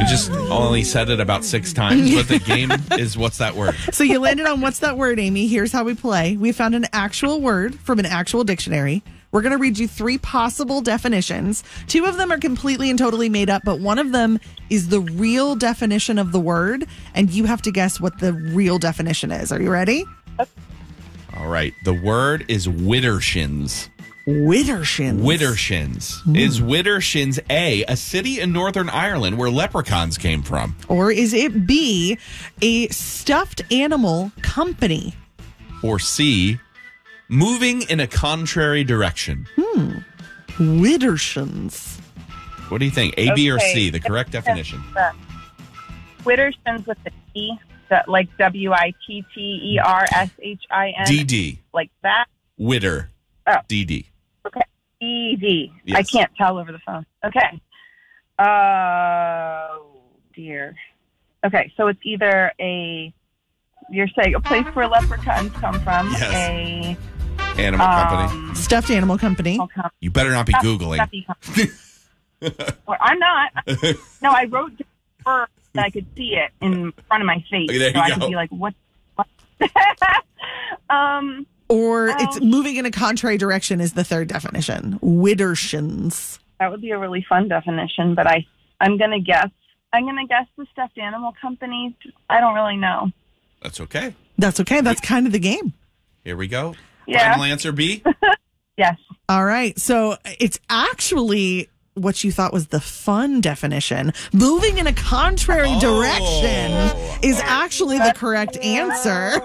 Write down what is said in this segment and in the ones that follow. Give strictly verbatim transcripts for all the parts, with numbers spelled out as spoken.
We just only said it about six times, but the game is what's that word? So you landed on what's that word, Amy. Here's how we play. We found an actual word from an actual dictionary. We're going to read you three possible definitions. Two of them are completely and totally made up, but one of them is the real definition of the word, and you have to guess what the real definition is. Are you ready? All right. The word is widdershins. Widdershins. Widdershins. Mm. Is Widdershins A, a city in Northern Ireland where leprechauns came from? Or is it B, a stuffed animal company? Or C, moving in a contrary direction? Hmm. Widdershins. What do you think? A, B, or Okay. C, the correct definition? Widdershins with the T, that- like W I T T E R S H I N. D D. Like that? Widder. Oh. D D. Okay. D D. Yes. I can't tell over the phone. Okay. Oh, dear. Okay, so it's either a, you're saying a place where leprechauns come from, Yes. a... Animal Um, company. Stuffed animal company. animal com- You better not be stuff- Googling. stuffy company. Well, I'm not. No, I wrote first that I could see it in front of my face. Okay, there so you I go. could be like, what? what? um, Or Um, it's moving in a contrary direction is the third definition. Widdershins. that would be a really fun definition, but I, I'm going to guess. I'm going to guess the stuffed animal company. I don't really know. That's okay. That's okay. That's kind of the game. Here we go. Yeah. Final answer B. Yes. All right. So it's actually what you thought was the fun definition. Moving in a contrary Oh. direction is actually the correct answer.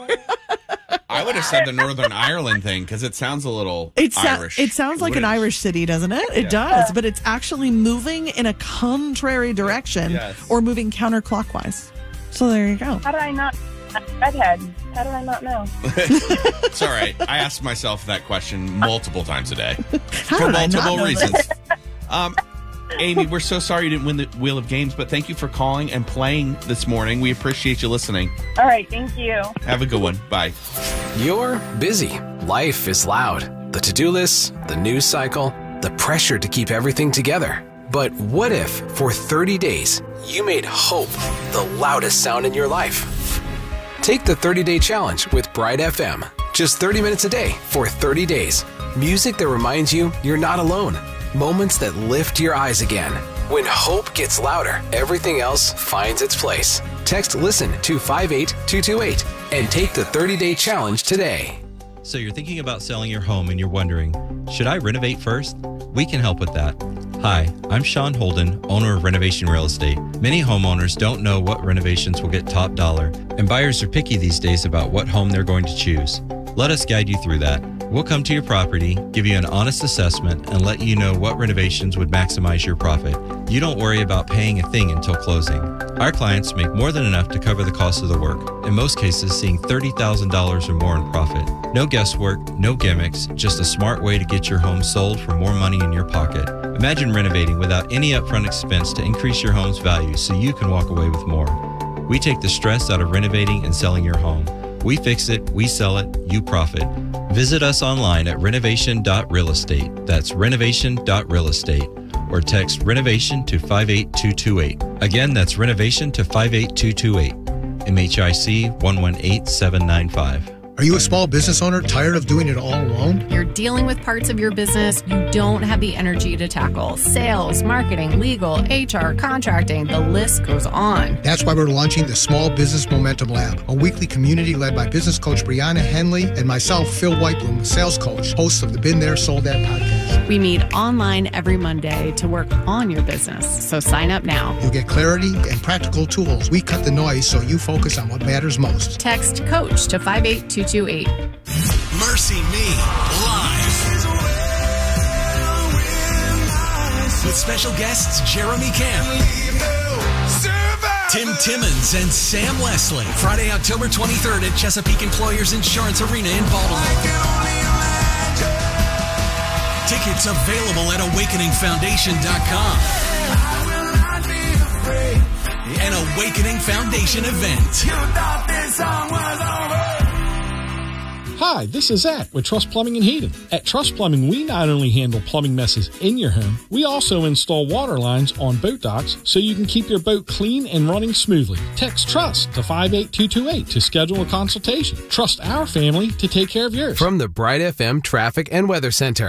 I would have said the Northern Ireland thing because it sounds a little It, so- Irish. it sounds like an Wouldn't it? Irish city, doesn't it? It Yeah. does, but it's actually moving in a contrary direction Yes. or moving counterclockwise. So there you go. How did I not? Redhead. How did I not know? It's all right. I ask myself that question multiple times a day How for did I not multiple know reasons. this? Um, Amy, we're so sorry you didn't win the Wheel of Games, but thank you for calling and playing this morning. We appreciate you listening. All right. Thank you. Have a good one. Bye. You're busy. Life is loud. The to-do lists, the news cycle, the pressure to keep everything together. But what if, for thirty days, you made hope the loudest sound in your life? Take the thirty-day challenge with Bright F M. Just thirty minutes a day for thirty days. Music that reminds you you're not alone. Moments that lift your eyes again. When hope gets louder, everything else finds its place. Text LISTEN to five eight two two eight and take the thirty-day challenge today. So you're thinking about selling your home and you're wondering, should I renovate first? We can help with that. Hi, I'm Sean Holden, owner of Renovation Real Estate. Many homeowners don't know what renovations will get top dollar, and buyers are picky these days about what home they're going to choose. Let us guide you through that. We'll come to your property, give you an honest assessment, and let you know what renovations would maximize your profit. You don't worry about paying a thing until closing. Our clients make more than enough to cover the cost of the work, in most cases seeing thirty thousand dollars or more in profit. No guesswork, no gimmicks, just a smart way to get your home sold for more money in your pocket. Imagine renovating without any upfront expense to increase your home's value so you can walk away with more. We take the stress out of renovating and selling your home. We fix it, we sell it, you profit. Visit us online at renovation dot real estate. That's renovation dot real estate. Or text renovation to five eight two two eight. Again, that's renovation to five eight two two eight. M H I C one one eight seven nine five. Are you a small business owner tired of doing it all alone? You're dealing with parts of your business you don't have the energy to tackle. Sales, marketing, legal, H R, contracting, the list goes on. That's why we're launching the Small Business Momentum Lab, a weekly community led by business coach Brianna Henley and myself, Phil Whitebloom, sales coach, host of the Been There, Sold That podcast. We meet online every Monday to work on your business, so sign up now. You'll get clarity and practical tools. We cut the noise so you focus on what matters most. Text COACH to five eight two two eight. Mercy Me Live. With special guests Jeremy Camp, Tim Timmons, and Sam Leslie. Friday, October twenty-third at Chesapeake Employers Insurance Arena in Baltimore. Tickets available at awakening foundation dot com. An Awakening Foundation event. Hi, this is Zach with Trust Plumbing and Heating. At Trust Plumbing, we not only handle plumbing messes in your home, we also install water lines on boat docks so you can keep your boat clean and running smoothly. Text TRUST to five eight two two eight to schedule a consultation. Trust our family to take care of yours. From the Bright F M Traffic and Weather Center.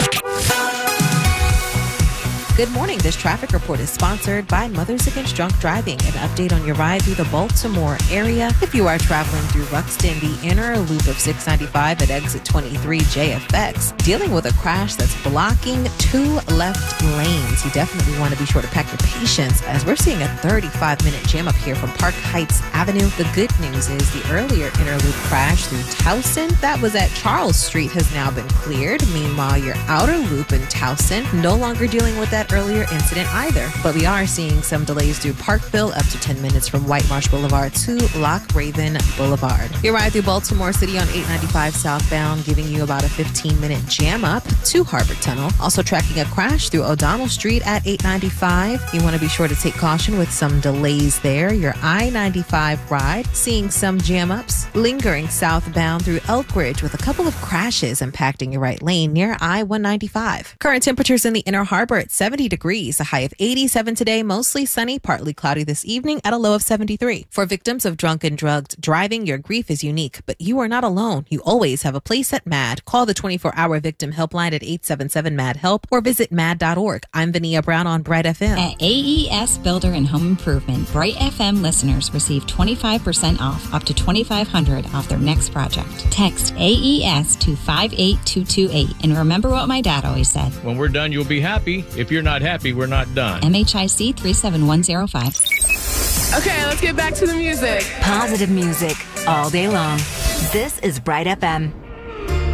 Good morning. This traffic report is sponsored by Mothers Against Drunk Driving. An update on your ride through the Baltimore area. If you are traveling through Ruxton, the inner loop of six ninety-five at exit twenty-three J F X, dealing with a crash that's blocking two left lanes. You definitely want to be sure to pack your patience as we're seeing a thirty-five minute jam up here from Park Heights Avenue. The good news is the earlier inner loop crash through Towson that was at Charles Street has now been cleared. Meanwhile, your outer loop in Towson no longer dealing with that earlier incident either. But we are seeing some delays through Parkville up to ten minutes from White Marsh Boulevard to Loch Raven Boulevard. Your ride through Baltimore City on eight ninety-five southbound giving you about a fifteen minute jam up to Harbor Tunnel. Also tracking a crash through O'Donnell Street at eight ninety-five. You want to be sure to take caution with some delays there. Your I ninety-five ride seeing some jam ups lingering southbound through Elk Ridge with a couple of crashes impacting your right lane near I one ninety-five. Current temperatures in the Inner Harbor at seventy degrees, a high of eighty-seven today, mostly sunny, partly cloudy this evening at a low of seventy-three. For victims of drunk and drugged driving, your grief is unique, but you are not alone. You always have a place at MAD. Call the twenty-four hour victim helpline at eight seven seven MAD HELP or visit mad dot org. I'm Vania Brown on Bright F M. At A E S Builder and Home Improvement, Bright F M listeners receive twenty-five percent off, up to twenty-five hundred dollars off their next project. Text A E S to five eight two two eight and remember what my dad always said. When we're done, you'll be happy. If you're not happy, we're not done. M H I C three seven one zero five. Okay, let's get back to the music. Positive music all day long. This is Bright F M.